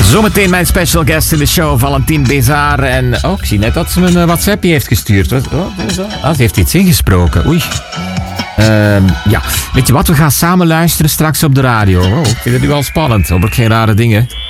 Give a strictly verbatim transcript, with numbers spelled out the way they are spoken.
Zometeen mijn special guest in de show, Valentine Bézard. En oh, ik zie net dat ze me een WhatsAppje heeft gestuurd. Wat, oh, ah, ze heeft iets ingesproken. Oei. Uh, ja, weet je wat? We gaan samen luisteren straks op de radio. Oh, ik vind het nu al spannend. Hoop ik geen rare dingen.